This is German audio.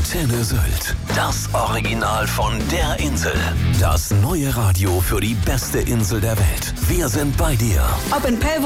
Antenne Sylt. Das Original von der Insel. Das neue Radio für die beste Insel der Welt. Wir sind bei dir. Ob in Pellworm